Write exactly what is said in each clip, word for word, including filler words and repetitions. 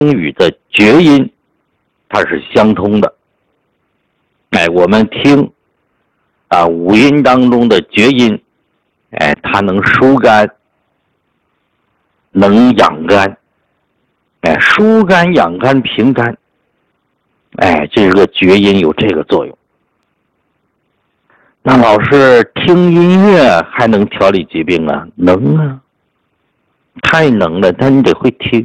英语的厥音它是相通的。哎，我们听啊五音当中的厥音，哎，它能疏肝，能养肝，哎，疏肝养肝平肝，哎，这个厥音有这个作用。那老师听音乐还能调理疾病啊？能啊，太能了，但你得会听。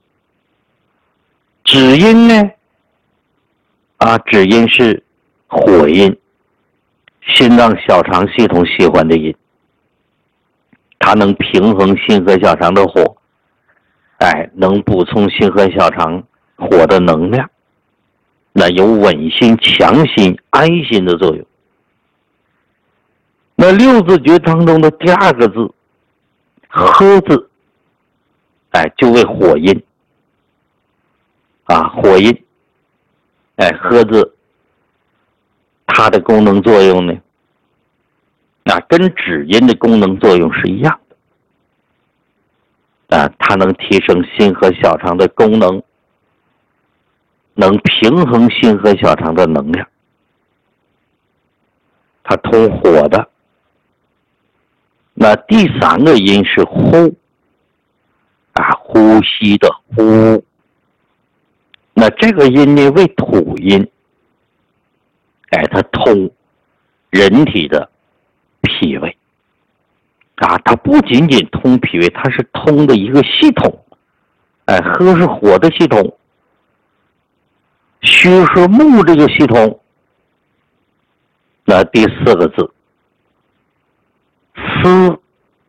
止音呢？啊，止音是火音，心脏小肠系统喜欢的音，它能平衡心和小肠的火，哎，能补充心和小肠火的能量，那有稳心、强心、安心的作用。那六字诀当中的第二个字呵字，哎，就为火音啊，火音，哎，呵字，它的功能作用呢，啊，跟止音的功能作用是一样的，啊，它能提升心和小肠的功能，能平衡心和小肠的能量，它通火的。那第三个音是呼，啊，呼吸的呼。那这个音呢为土音，哎，它通人体的脾胃，啊，它不仅仅通脾胃，它是通的一个系统。哎，呵是火的系统，虚是木这个系统。那第四个字思，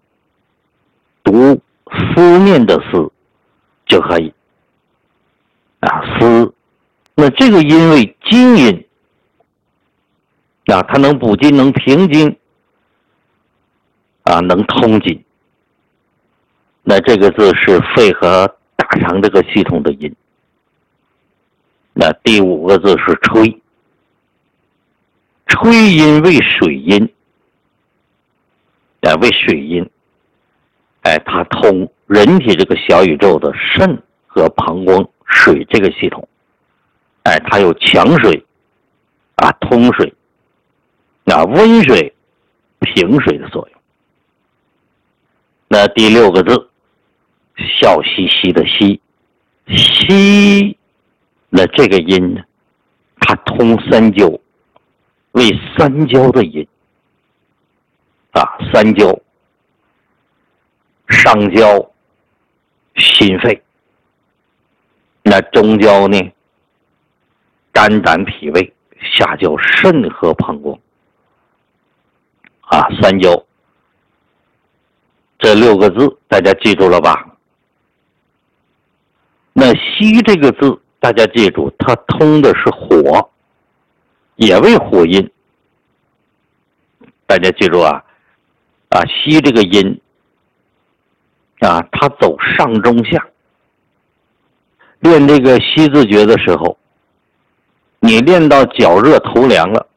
读思念的思就可以啊，思。那这个音为金音，啊，它能补筋，能平筋，啊，能通筋。那这个字是肺和大肠这个系统的音。那第五个字是吹，吹音为水音，哎，为水音，哎，它通人体这个小宇宙的肾和膀胱水这个系统，哎，它有强水啊，通水啊，温水平水的作用。那第六个字笑嘻嘻的嘻，嘻，那这个音呢，它通三焦，为三焦的音啊，三焦，上焦心肺，那中焦呢肝胆脾胃，下焦肾和膀胱，啊，三焦。这六个字大家记住了吧？那吸这个字大家记住，它通的是火，也为火音。大家记住啊，啊，吸这个音啊，它走上中下。练这个吸字诀的时候，你练到脚热头凉了，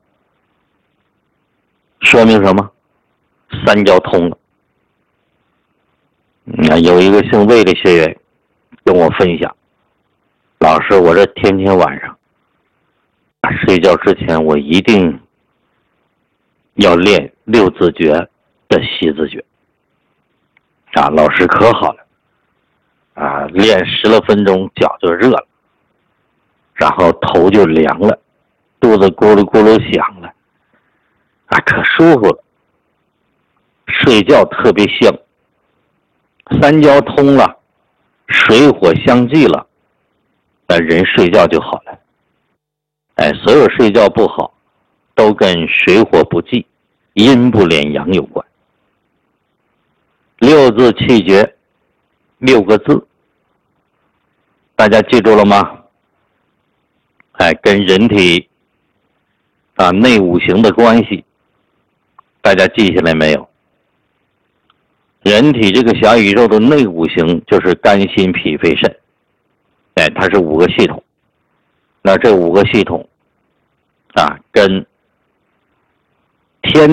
说明什么？三焦通了。嗯，有一个姓魏的学员跟我分享，老师，我这天天晚上睡觉之前，我一定要练六字诀的吸字诀啊，老师可好了啊，练十来分钟脚就热了，然后头就凉了，肚子咕噜咕噜响了啊，可舒服了，睡觉特别香。三焦通了，水火相济了，那人睡觉就好了。哎，所有睡觉不好都跟水火不济、阴不连阳有关。六字气诀，六个字，大家记住了吗？哎，跟人体啊内五行的关系，大家记下来没有？人体这个小宇宙的内五行就是肝心脾肺肾，哎，它是五个系统。那这五个系统啊，跟天